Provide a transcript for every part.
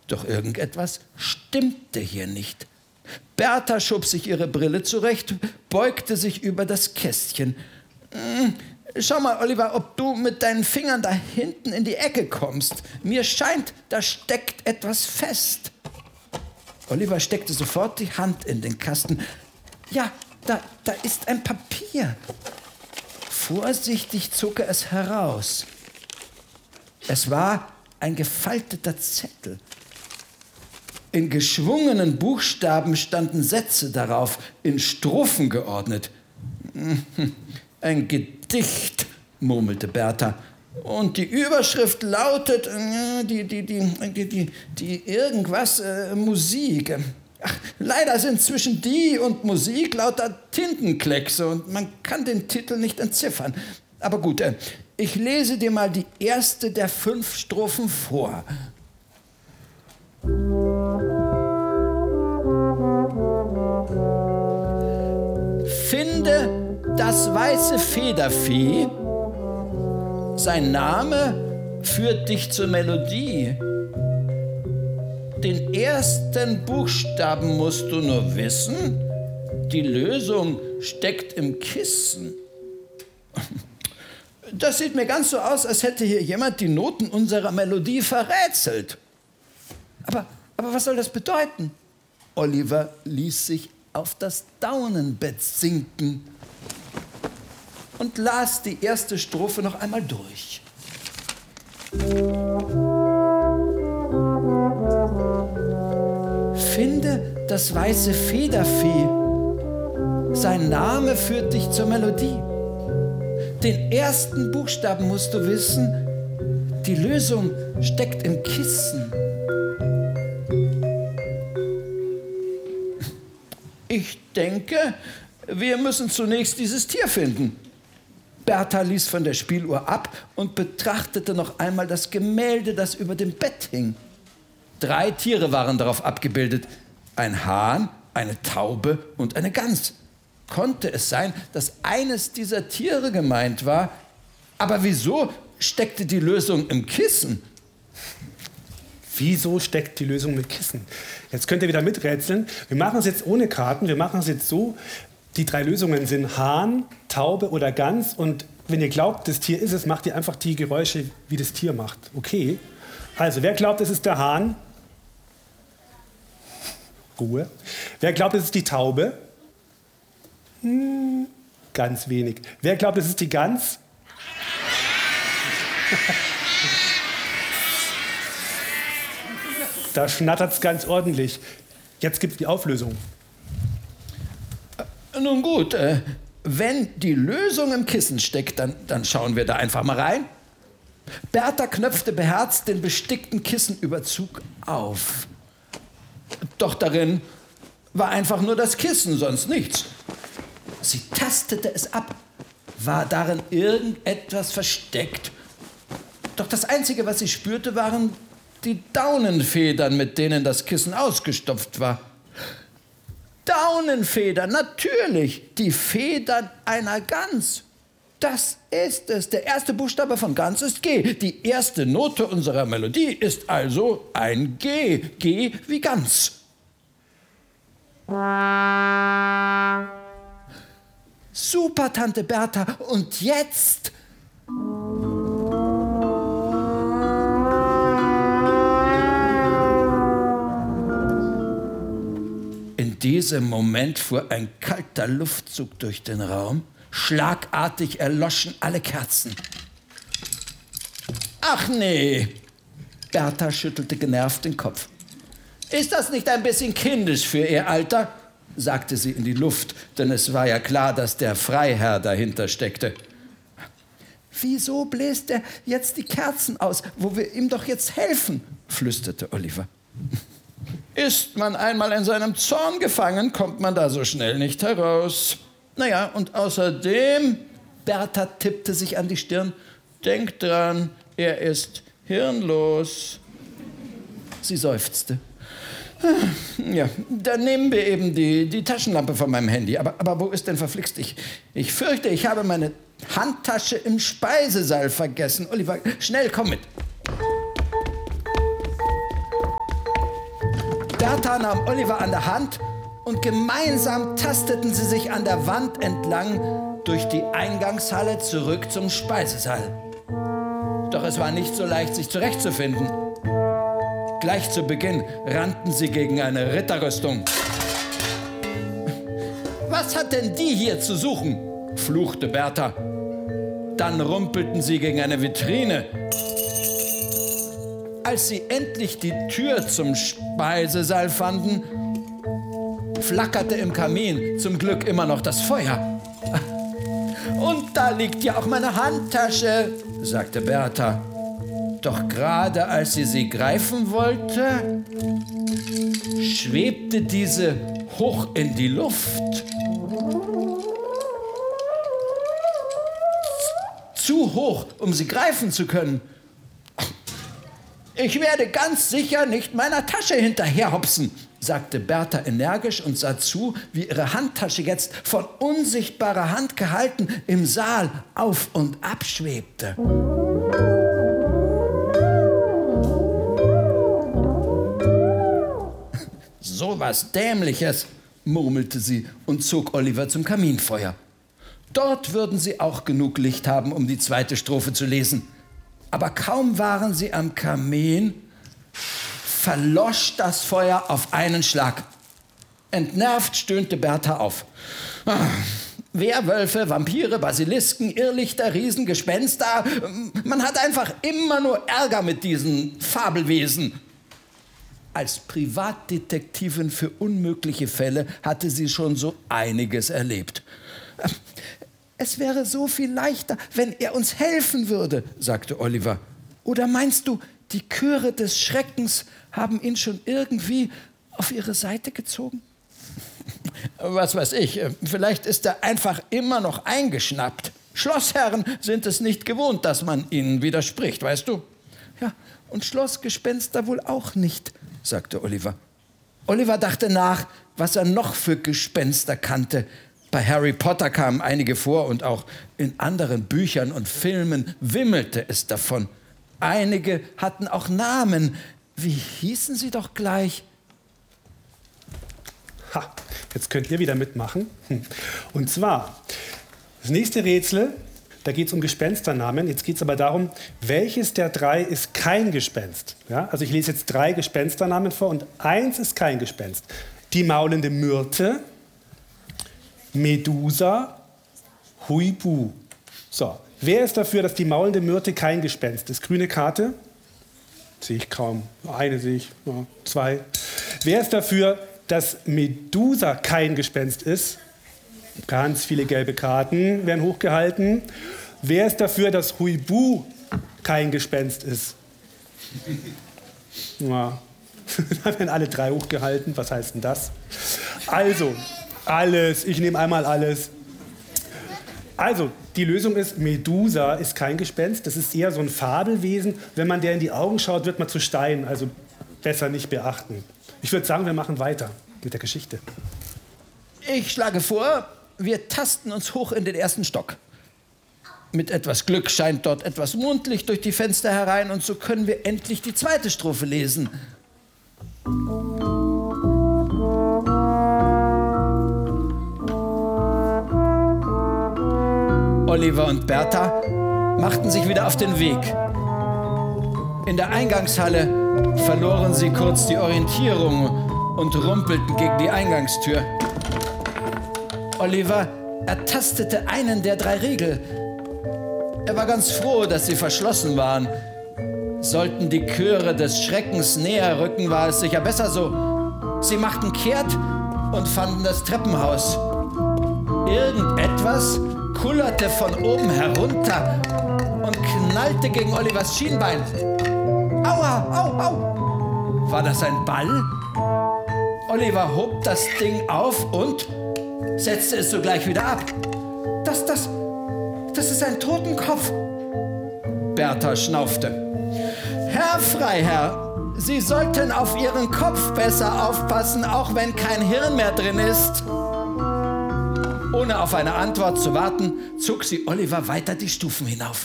Doch irgendetwas stimmte hier nicht. Bertha schob sich ihre Brille zurecht, beugte sich über das Kästchen. Schau mal, Oliver, ob du mit deinen Fingern da hinten in die Ecke kommst. Mir scheint, da steckt etwas fest. Oliver steckte sofort die Hand in den Kasten. Ja, da ist ein Papier. Vorsichtig zog er es heraus. Es war ein gefalteter Zettel. In geschwungenen Buchstaben standen Sätze darauf, in Strophen geordnet. Ein Gedicht, murmelte Bertha. Und die Überschrift lautet, Musik. Ach, leider sind zwischen die und Musik lauter Tintenkleckse und man kann den Titel nicht entziffern. Aber gut, ich lese dir mal die erste der 5 Strophen vor. Finde das weiße Federvieh, sein Name führt dich zur Melodie. Den ersten Buchstaben musst du nur wissen, die Lösung steckt im Kissen. Das sieht mir ganz so aus, als hätte hier jemand die Noten unserer Melodie verrätselt. Aber was soll das bedeuten? Oliver ließ sich auf das Daunenbett sinken und las die erste Strophe noch einmal durch. Finde das weiße Federvieh, sein Name führt dich zur Melodie. Den ersten Buchstaben musst du wissen, die Lösung steckt im Kissen. Ich denke, wir müssen zunächst dieses Tier finden. Bertha ließ von der Spieluhr ab und betrachtete noch einmal das Gemälde, das über dem Bett hing. 3 Tiere waren darauf abgebildet. Ein Hahn, eine Taube und eine Gans. Konnte es sein, dass eines dieser Tiere gemeint war? Aber wieso steckte die Lösung im Kissen? Wieso steckt die Lösung mit Kissen? Jetzt könnt ihr wieder miträtseln. Wir machen es jetzt ohne Karten. Wir machen es jetzt so. Die 3 Lösungen sind Hahn, Taube oder Gans. Und wenn ihr glaubt, das Tier ist es, macht ihr einfach die Geräusche, wie das Tier macht. Okay? Also, wer glaubt, es ist der Hahn? Ruhe. Wer glaubt, es ist die Taube? Ganz wenig. Wer glaubt, es ist die Gans? Da schnattert es ganz ordentlich. Jetzt gibt es die Auflösung. Nun gut, wenn die Lösung im Kissen steckt, dann schauen wir da einfach mal rein. Bertha knöpfte beherzt den bestickten Kissenüberzug auf. Doch darin war einfach nur das Kissen, sonst nichts. Sie tastete es ab. War darin irgendetwas versteckt? Doch das Einzige, was sie spürte, waren die Daunenfedern, mit denen das Kissen ausgestopft war. Daunenfedern, natürlich, die Federn einer Gans. Das ist es. Der erste Buchstabe von Gans ist G. Die erste Note unserer Melodie ist also ein G. G wie Gans. Super, Tante Bertha. Und jetzt? In diesem Moment fuhr ein kalter Luftzug durch den Raum. Schlagartig erloschen alle Kerzen. Ach nee, Bertha schüttelte genervt den Kopf. Ist das nicht ein bisschen kindisch für ihr Alter? Sagte sie in die Luft, denn es war ja klar, dass der Freiherr dahinter steckte. Wieso bläst er jetzt die Kerzen aus, wo wir ihm doch jetzt helfen? Flüsterte Oliver. Ist man einmal in seinem Zorn gefangen, kommt man da so schnell nicht heraus. Naja, und außerdem, Bertha tippte sich an die Stirn, denkt dran, er ist hirnlos. Sie seufzte. Ja, dann nehmen wir eben die Taschenlampe von meinem Handy. Aber wo ist denn verflixt? Ich fürchte, ich habe meine Handtasche im Speisesaal vergessen. Oliver, schnell, komm mit. Bertha nahm Oliver an der Hand und gemeinsam tasteten sie sich an der Wand entlang durch die Eingangshalle zurück zum Speisesaal. Doch es war nicht so leicht, sich zurechtzufinden. Gleich zu Beginn rannten sie gegen eine Ritterrüstung. »Was hat denn die hier zu suchen?« fluchte Bertha. Dann rumpelten sie gegen eine Vitrine. Als sie endlich die Tür zum Speisesaal fanden, flackerte im Kamin zum Glück immer noch das Feuer. »Und da liegt ja auch meine Handtasche«, sagte Bertha. Doch gerade als sie greifen wollte, schwebte diese hoch in die Luft. Zu hoch, um sie greifen zu können. »Ich werde ganz sicher nicht meiner Tasche hinterherhopsen«, sagte Bertha energisch und sah zu, wie ihre Handtasche jetzt von unsichtbarer Hand gehalten im Saal auf und ab schwebte. »So was Dämliches«, murmelte sie und zog Oliver zum Kaminfeuer. Dort würden sie auch genug Licht haben, um die zweite Strophe zu lesen. Aber kaum waren sie am Kamin, verlosch das Feuer auf einen Schlag. Entnervt stöhnte Bertha auf. Werwölfe, Vampire, Basilisken, Irrlichter, Riesen, Gespenster. Man hat einfach immer nur Ärger mit diesen Fabelwesen. Als Privatdetektivin für unmögliche Fälle hatte sie schon so einiges erlebt. »Es wäre so viel leichter, wenn er uns helfen würde«, sagte Oliver. »Oder meinst du, die Chöre des Schreckens haben ihn schon irgendwie auf ihre Seite gezogen?« »Was weiß ich, vielleicht ist er einfach immer noch eingeschnappt. Schlossherren sind es nicht gewohnt, dass man ihnen widerspricht, weißt du?« »Ja, und Schlossgespenster wohl auch nicht«, sagte Oliver. Oliver dachte nach, was er noch für Gespenster kannte. Bei Harry Potter kamen einige vor und auch in anderen Büchern und Filmen wimmelte es davon. Einige hatten auch Namen. Wie hießen sie doch gleich? Ha, jetzt könnt ihr wieder mitmachen. Und zwar, das nächste Rätsel, da geht es um Gespensternamen. Jetzt geht es aber darum, welches der drei ist kein Gespenst. Ja, also ich lese jetzt 3 Gespensternamen vor und 1 ist kein Gespenst. Die maulende Myrte, Medusa, Huibu. So, wer ist dafür, dass die maulende Myrte kein Gespenst ist? Grüne Karte? Sehe ich kaum. Eine sehe ich, ja, 2. Wer ist dafür, dass Medusa kein Gespenst ist? Ganz viele gelbe Karten werden hochgehalten. Wer ist dafür, dass Huibu kein Gespenst ist? Ja. Da werden alle 3 hochgehalten. Was heißt denn das? Also, alles. Ich nehme einmal alles. Also, die Lösung ist, Medusa ist kein Gespenst. Das ist eher so ein Fabelwesen. Wenn man der in die Augen schaut, wird man zu Stein. Also besser nicht beachten. Ich würde sagen, wir machen weiter mit der Geschichte. Ich schlage vor, wir tasten uns hoch in den 1. Stock. Mit etwas Glück scheint dort etwas Mondlicht durch die Fenster herein und so können wir endlich die zweite Strophe lesen. Oliver und Bertha machten sich wieder auf den Weg. In der Eingangshalle verloren sie kurz die Orientierung und rumpelten gegen die Eingangstür. Oliver ertastete einen der 3 Riegel. Er war ganz froh, dass sie verschlossen waren. Sollten die Chöre des Schreckens näher rücken, war es sicher besser so. Sie machten kehrt und fanden das Treppenhaus. Irgendetwas kullerte von oben herunter und knallte gegen Olivers Schienbein. Aua, au, au! War das ein Ball? Oliver hob das Ding auf und setzte es sogleich wieder ab. Das ist ein Totenkopf. Bertha schnaufte. Herr Freiherr, Sie sollten auf Ihren Kopf besser aufpassen, auch wenn kein Hirn mehr drin ist. Ohne auf eine Antwort zu warten, zog sie Oliver weiter die Stufen hinauf.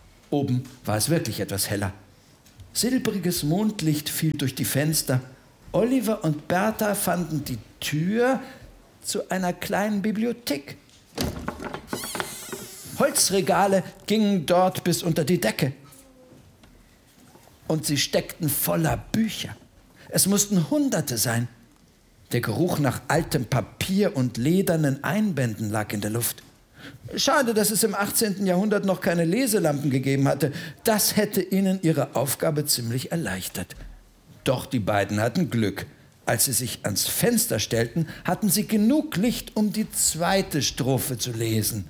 Oben war es wirklich etwas heller. Silbriges Mondlicht fiel durch die Fenster Oliver und Bertha fanden die Tür zu einer kleinen Bibliothek. Holzregale gingen dort bis unter die Decke. Und sie steckten voller Bücher. Es mussten Hunderte sein. Der Geruch nach altem Papier und ledernen Einbänden lag in der Luft. Schade, dass es im 18. Jahrhundert noch keine Leselampen gegeben hatte. Das hätte ihnen ihre Aufgabe ziemlich erleichtert. Doch die beiden hatten Glück. Als sie sich ans Fenster stellten, hatten sie genug Licht, um die zweite Strophe zu lesen.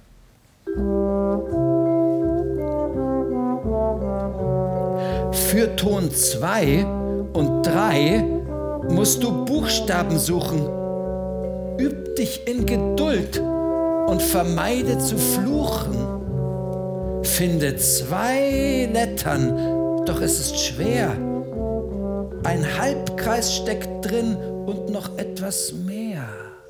Für Ton 2 und 3 musst du Buchstaben suchen. Üb dich in Geduld und vermeide zu fluchen. Finde 2 Lettern, doch es ist schwer. Ein Halbkreis steckt drin und noch etwas mehr.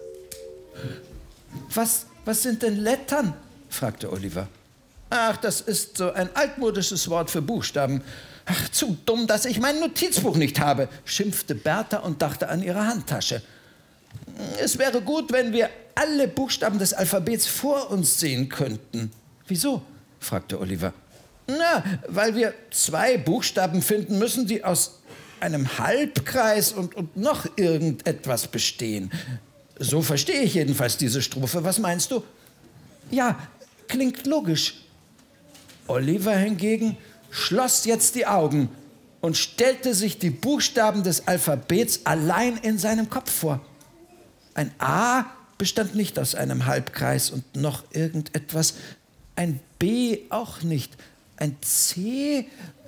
Was sind denn Lettern? Fragte Oliver. Ach, das ist so ein altmodisches Wort für Buchstaben. Ach, zu dumm, dass ich mein Notizbuch nicht habe, schimpfte Bertha und dachte an ihre Handtasche. Es wäre gut, wenn wir alle Buchstaben des Alphabets vor uns sehen könnten. Wieso? Fragte Oliver. Na, weil wir 2 Buchstaben finden müssen, die aus einem Halbkreis und noch irgendetwas bestehen. So verstehe ich jedenfalls diese Strophe. Was meinst du? Ja, klingt logisch. Oliver hingegen schloss jetzt die Augen und stellte sich die Buchstaben des Alphabets allein in seinem Kopf vor. Ein A bestand nicht aus einem Halbkreis und noch irgendetwas. Ein B auch nicht. Ein C...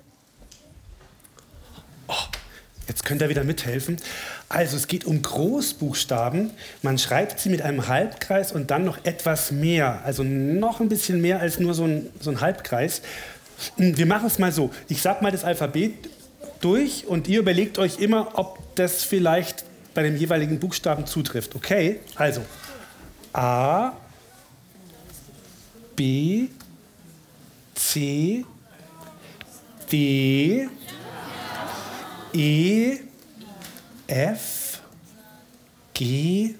Oh, jetzt könnt ihr wieder mithelfen. Also es geht um Großbuchstaben. Man schreibt sie mit einem Halbkreis und dann noch etwas mehr. Also noch ein bisschen mehr als nur so ein Halbkreis. Wir machen es mal so. Ich sage mal das Alphabet durch und ihr überlegt euch immer, ob das vielleicht bei dem jeweiligen Buchstaben zutrifft. Okay? Also A, B, C, D, E, F, G,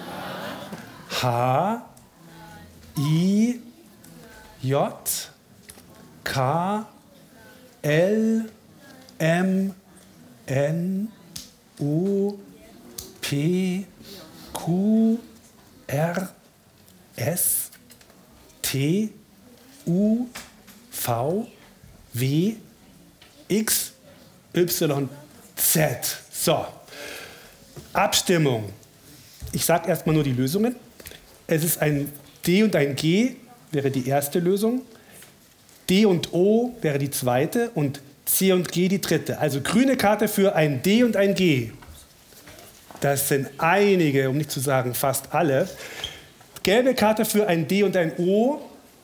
H, I, J, K, L, M, N, O, P, Q, R, S, T, U, V, W, X, Y, Z. So, Abstimmung. Ich sage erstmal nur die Lösungen. Es ist ein D und ein G, wäre die erste Lösung. D und O wäre die zweite und C und G die dritte. Also grüne Karte für ein D und ein G. Das sind einige, um nicht zu sagen fast alle. Gelbe Karte für ein D und ein O.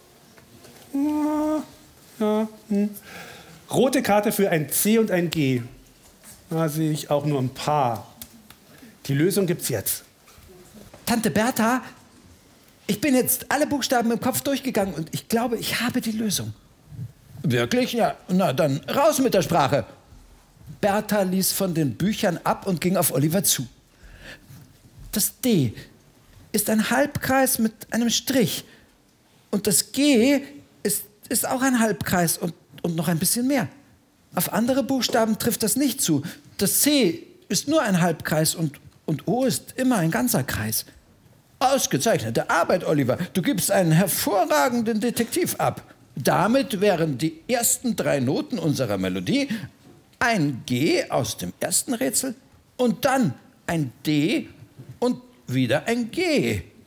Rote Karte für ein C und ein G. Da sehe ich auch nur ein paar. Die Lösung gibt's jetzt. Tante Bertha, ich bin jetzt alle Buchstaben im Kopf durchgegangen und ich glaube, ich habe die Lösung. Wirklich? Ja, na dann raus mit der Sprache. Bertha ließ von den Büchern ab und ging auf Oliver zu. Das D ist ein Halbkreis mit einem Strich. Und das G ist auch ein Halbkreis und noch ein bisschen mehr. Auf andere Buchstaben trifft das nicht zu. Das C ist nur ein Halbkreis und O ist immer ein ganzer Kreis. Ausgezeichnete Arbeit, Oliver. Du gibst einen hervorragenden Detektiv ab. Damit wären die ersten 3 Noten unserer Melodie ein G aus dem ersten Rätsel und dann ein D und wieder ein G.